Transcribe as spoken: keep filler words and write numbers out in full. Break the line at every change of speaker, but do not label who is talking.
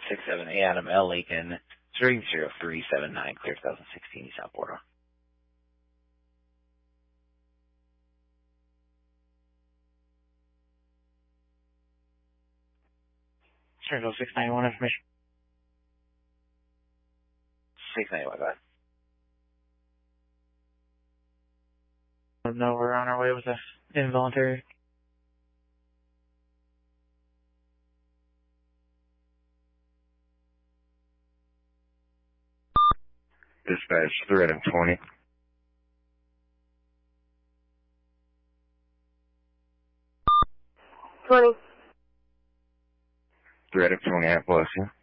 six seven Adam L. Lincoln, three zero three seven nine, clear two thousand sixteen South Border.
Circle six ninety-one information.
six ninety-one, go ahead.
No, we're on our way with the involuntary.
Dispatch three Adam twenty.
twenty.
three Adam twenty, I bless you.